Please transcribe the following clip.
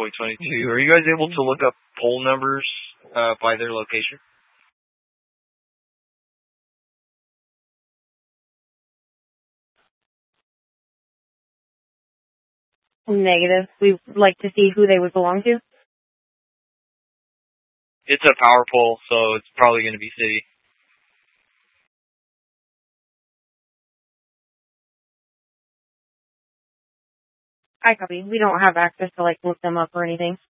Point 22. Are you guys able to look up poll numbers by their location? Negative. We'd like to see who they would belong to. It's a power pole, so it's probably going to be city. I copy. We don't have access to, look them up or anything.